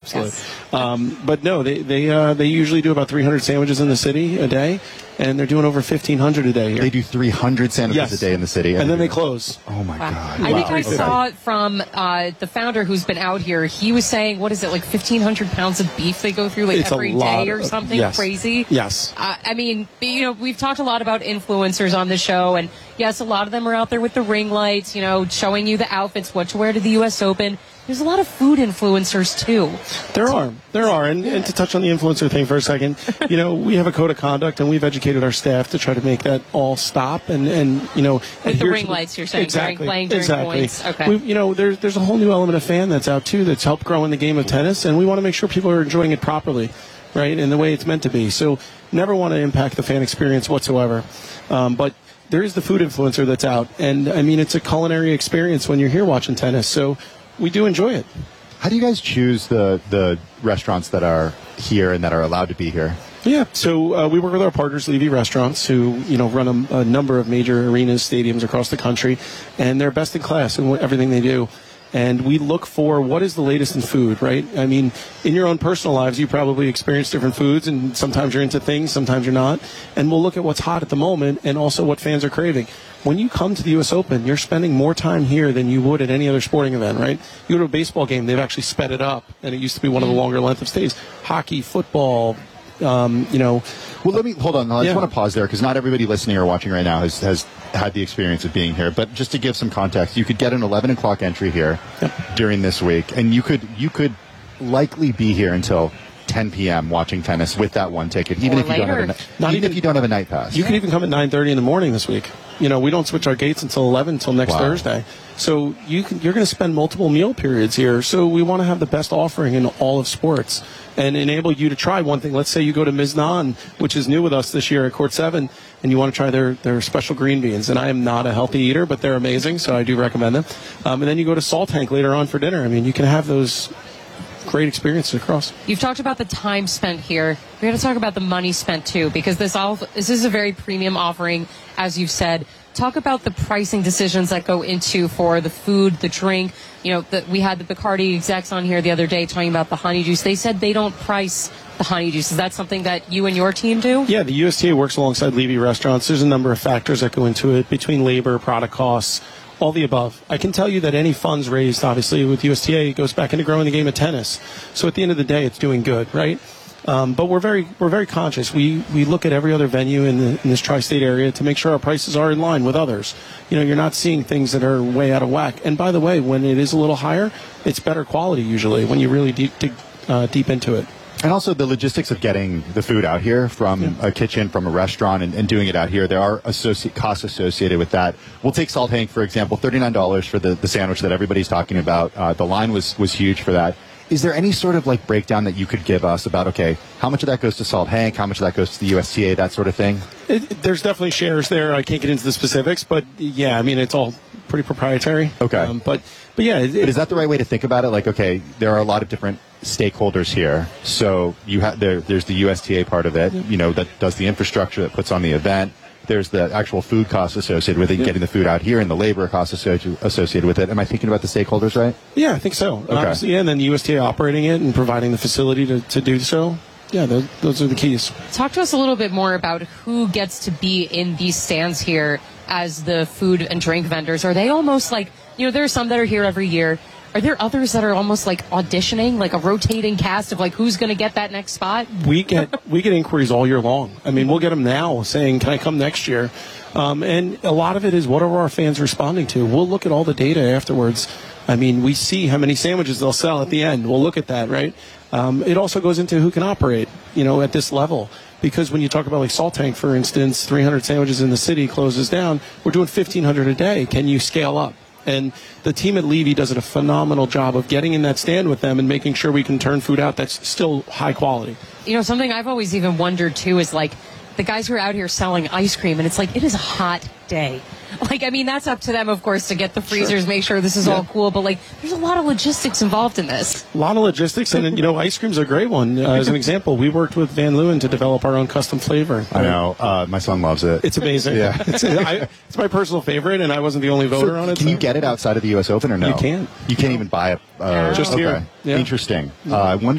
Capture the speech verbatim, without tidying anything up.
absolutely. Yes. Um, but no, they they uh, they usually do about three hundred sandwiches in the city a day, and they're doing over fifteen hundred a day here. They do three hundred sandwiches yes. a day in the city, and, and then they close. Oh my wow. God! I wow. think I saw it from uh, the founder who's been out here. He was saying, what is it, like fifteen hundred pounds of beef they go through like it's every day or something yes. crazy. Yes. Uh, I mean, you know, we've talked a lot about influencers on the show, and yes, a lot of them are out there with the ring lights, you know, showing you the outfits, what to wear to the U S Open. There's a lot of food influencers, too. There are. There are. And, and to touch on the influencer thing for a second, you know, we have a code of conduct, and we've educated our staff to try to make that all stop. And, and you know, with the ring lights, you're saying, exactly, during playing during exactly. points. Okay. We, you know, there's, there's a whole new element of fan that's out, too, that's helped grow in the game of tennis, and we want to make sure people are enjoying it properly, right, in the way it's meant to be. So never want to impact the fan experience whatsoever. Um, but there is the food influencer that's out. And, I mean, it's a culinary experience when you're here watching tennis. So we do enjoy it. How do you guys choose the, the restaurants that are here and that are allowed to be here? Yeah, so uh, we work with our partners, Levy Restaurants, who you know run a, a number of major arenas, stadiums across the country, and they're best in class in everything they do. And we look for what is the latest in food, right? I mean, in your own personal lives, you probably experience different foods, and sometimes you're into things, sometimes you're not. And we'll look at what's hot at the moment and also what fans are craving. When you come to the U S Open, you're spending more time here than you would at any other sporting event, right? You go to a baseball game, they've actually sped it up, and it used to be one of the longer length of stays. Hockey, football, um, you know. Well, let me, hold on. I just yeah. want to pause there, because not everybody listening or watching right now has, has had the experience of being here. But just to give some context, you could get an eleven o'clock entry here yep. during this week, and you could you could likely be here until ten p.m. watching tennis with that one ticket, even or if you later. don't have a not even, even if you don't have a night pass. You can even come at nine thirty in the morning this week. You know, we don't switch our gates until eleven until next wow. Thursday. So you can, you're going to spend multiple meal periods here. So we want to have the best offering in all of sports and enable you to try one thing. Let's say you go to Miznan, which is new with us this year at Court seven, and you want to try their, their special green beans. And I am not a healthy eater, but they're amazing, so I do recommend them. Um, and then you go to Salt Tank later on for dinner. I mean, you can have those great experiences across. You've talked about the time spent here. We're going to talk about the money spent, too, because this all this is a very premium offering, as you've said. Talk about the pricing decisions that go into for the food, the drink. You know, the, we had the Bacardi execs on here the other day talking about the honey juice. They said they don't price the honey juice. Is that something that you and your team do? Yeah, the U S T A works alongside Levy Restaurants. There's a number of factors that go into it, between labor, product costs, all the above. I can tell you that any funds raised, obviously, with U S T A goes back into growing the game of tennis. So at the end of the day, it's doing good, right? Um, but we're very we're very conscious. We we look at every other venue in, the, in this tri-state area to make sure our prices are in line with others. You know, you're not seeing things that are way out of whack. And by the way, when it is a little higher, it's better quality usually when you really deep dig uh, deep into it. And also the logistics of getting the food out here from yeah. a kitchen, from a restaurant, and, and doing it out here. There are associate costs associated with that. We'll take Salt Tank, for example, thirty-nine dollars for the, the sandwich that everybody's talking about. Uh, the line was, was huge for that. Is there any sort of like breakdown that you could give us about, okay, how much of that goes to Salt Tank, how much of that goes to the U S T A, that sort of thing? It, there's definitely shares there. I can't get into the specifics, but yeah, I mean, it's all pretty proprietary. Okay. Um, but, but yeah. It, but is that the right way to think about it? Like, okay, there are a lot of different stakeholders here. So you have there, there's the U S T A part of it, you know, that does the infrastructure, that puts on the event. There's the actual food costs associated with it, yeah. getting the food out here, and the labor costs associ- associated with it. Am I thinking about the stakeholders right? Yeah, I think so. Okay. Obviously, yeah, and then the U S T A operating it and providing the facility to, to do so. Yeah, those, those are the keys. Talk to us a little bit more about who gets to be in these stands here as the food and drink vendors. Are they almost like, you know, there are some that are here every year. Are there others that are almost like auditioning, like a rotating cast of like who's going to get that next spot? We get we get inquiries all year long. I mean, we'll get them now saying, "Can I come next year?" Um, and a lot of it is what are our fans responding to. We'll look at all the data afterwards. I mean, we see how many sandwiches they'll sell at the end. We'll look at that, right? Um, it also goes into who can operate, you know, at this level. Because when you talk about like Salt Tank, for instance, three hundred sandwiches in the city closes down. We're doing fifteen hundred a day. Can you scale up? And the team at Levy does a phenomenal job of getting in that stand with them and making sure we can turn food out that's still high quality. You know, something I've always even wondered, too, is like the guys who are out here selling ice cream, and it's like, it is a hot day. Like, I mean, that's up to them, of course, to get the freezers, sure. make sure this is yeah. all cool. But, like, there's a lot of logistics involved in this. A lot of logistics. And, you know, ice cream's a great one. Uh, as an example, we worked with Van Leeuwen to develop our own custom flavor. I know. Uh, my son loves it. It's amazing. yeah. It's, I, it's my personal favorite, and I wasn't the only voter so on it. Can so. you get it outside of the U S Open or no? You can. You can't even buy it. Uh, Just okay. here. Yeah. Interesting. Uh, I wonder